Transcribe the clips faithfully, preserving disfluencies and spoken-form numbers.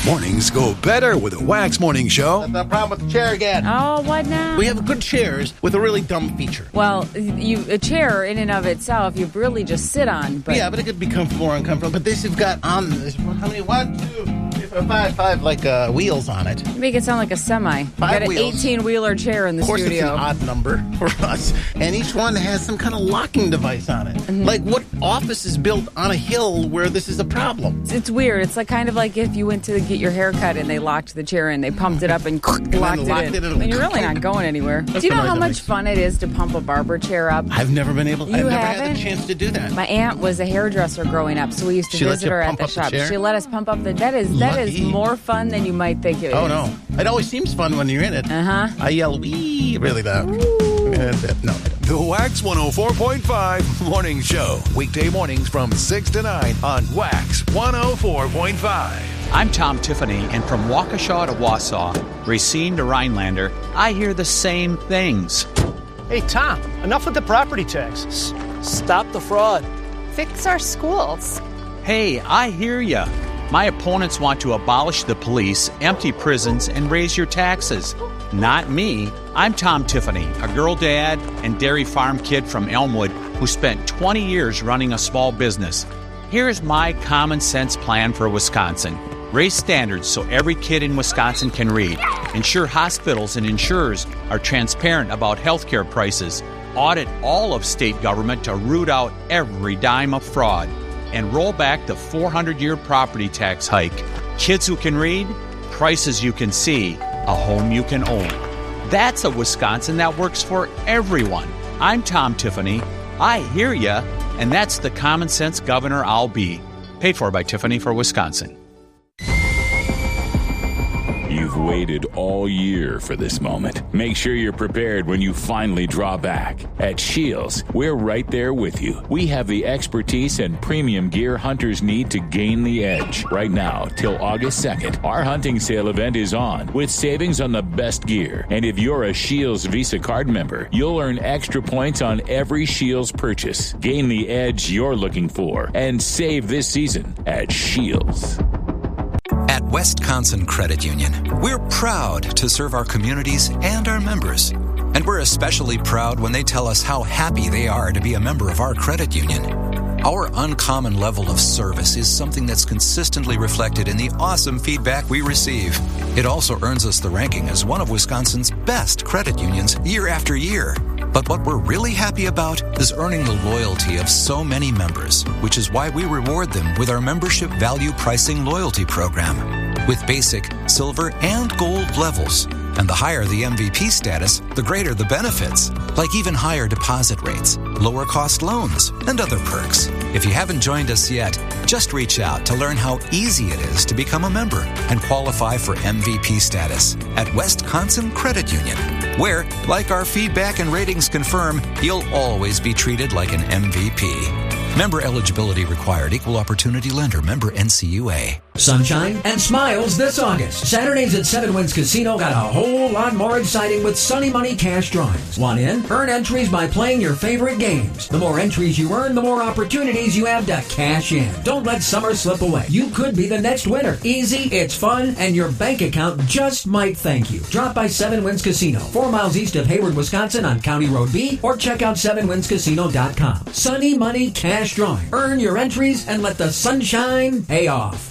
Mornings go better with a Wax Morning Show. That's the problem with the chair again. Oh, what now? We have good chairs with a really dumb feature. Well, you a chair in and of itself, you really just sit on. But yeah, but it could be comfortable or uncomfortable. But this, you've got on this, how many? One, two, three, four, five, five, like uh, wheels on it. You make it sound like a semi. You Five got an wheels. eighteen-wheeler chair in the Of course, studio. it's an odd number for us. And each one has some kind of locking device on it. Mm-hmm. Like, what office is built on a hill where this is a problem? It's weird. It's like kind of like if you went to get your hair cut and they locked the chair in, they pumped it up and, and locked, it, locked in. it in. And you're really not going anywhere. Do you know how much fun it is to pump a barber chair up? I've never been able. You I've never haven't? had the chance to do that. My aunt was a hairdresser growing up, so we used to She let visit you her at pump the up the shop. chair? She let us pump up the. That is that is Lucky. more fun than you might think it is. Oh no! It always seems fun when you're in it. Uh huh. I yell wee really loud. That's it. No, I don't. The Wax one oh four point five Morning Show. Weekday mornings from six to nine on Wax one oh four point five. I'm Tom Tiffany, and from Waukesha to Wausau, Racine to Rhinelander, I hear the same things. Hey, Tom, enough with the property taxes. Stop the fraud. Fix our schools. Hey, I hear ya. My opponents want to abolish the police, empty prisons, and raise your taxes. Not me. I'm Tom Tiffany, a girl dad and dairy farm kid from Elmwood who spent twenty years running a small business. Here's my common sense plan for Wisconsin. Raise standards so every kid in Wisconsin can read. Ensure hospitals and insurers are transparent about healthcare prices. Audit all of state government to root out every dime of fraud. And roll back the four hundred year property tax hike. Kids who can read, prices you can see, a home you can own. That's a Wisconsin that works for everyone. I'm Tom Tiffany. I hear ya, and that's the common sense governor I'll be. Paid for by Tiffany for Wisconsin. You've waited all year for this moment. Make sure you're prepared when you finally draw back. At Shields, we're right there with you. We have the expertise and premium gear hunters need to gain the edge. Right now, till August second, our hunting sale event is on with savings on the best gear. And if you're a Shields Visa card member, you'll earn extra points on every Shields purchase. Gain the edge you're looking for and save this season at Shields. At Wisconsin Credit Union, we're proud to serve our communities and our members. And we're especially proud when they tell us how happy they are to be a member of our credit union. Our uncommon level of service is something that's consistently reflected in the awesome feedback we receive. It also earns us the ranking as one of Wisconsin's best credit unions year after year. But what we're really happy about is earning the loyalty of so many members, which is why we reward them with our membership value pricing loyalty program. With basic, silver, and gold levels. And the higher the M V P status, the greater the benefits, like even higher deposit rates, lower cost loans, and other perks. If you haven't joined us yet, just reach out to learn how easy it is to become a member and qualify for M V P status at Wisconsin Credit Union, where, like our feedback and ratings confirm, you'll always be treated like an M V P. Member eligibility required. Equal opportunity lender. Member N C U A. Sunshine and smiles this August. Saturdays at Seven Winds Casino got a whole lot more exciting with Sunny Money cash drawings. Want in? Earn entries by playing your favorite games. The more entries you earn, the more opportunities you have to cash in. Don't let summer slip away. You could be the next winner. Easy, it's fun, and your bank account just might thank you. Drop by Seven Winds Casino, four miles east of Hayward, Wisconsin on County Road B, or check out seven winds casino dot com. Sunny Money cash drawing. Earn your entries and let the sunshine pay off.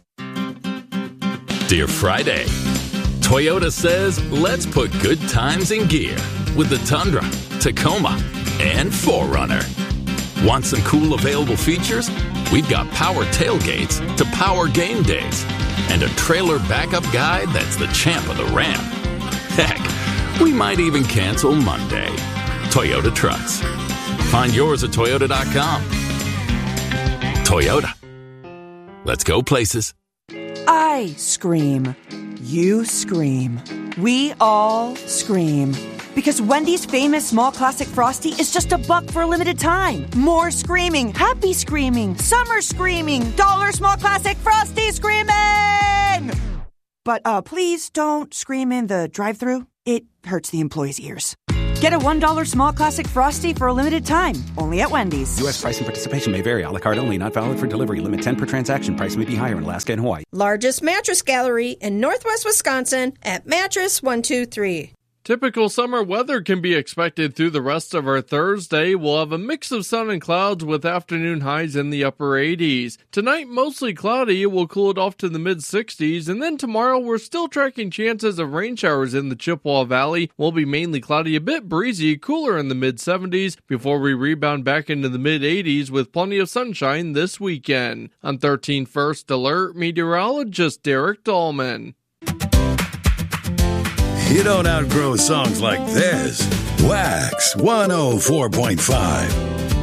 Dear Friday, Toyota says let's put good times in gear with the Tundra, Tacoma, and four runner. Want some cool available features? We've got power tailgates to power game days and a trailer backup guide that's the champ of the Ram. Heck, we might even cancel Monday. Toyota Trucks. Find yours at toyota dot com. Toyota. Let's go places. I scream. You scream. We all scream. Because Wendy's famous small classic Frosty is just a buck for a limited time. More screaming, happy screaming, summer screaming, dollar small classic Frosty screaming! But uh, please don't scream in the drive-thru. It hurts the employees' ears. Get a one dollar small classic Frosty for a limited time, only at Wendy's. U S price and participation may vary. A la carte only, not valid for delivery. Limit ten per transaction. Price may be higher in Alaska and Hawaii. Largest mattress gallery in Northwest Wisconsin at Mattress one two three. Typical summer weather can be expected through the rest of our Thursday. We'll have a mix of sun and clouds with afternoon highs in the upper eighties. Tonight, mostly cloudy. It will cool it off to the mid-sixties. And then tomorrow, we're still tracking chances of rain showers in the Chippewa Valley. We'll be mainly cloudy, a bit breezy, cooler in the mid-seventies before we rebound back into the mid-eighties with plenty of sunshine this weekend. On thirteen First Alert, meteorologist Derek Dahlman. You don't outgrow songs like this. Wax one oh four point five.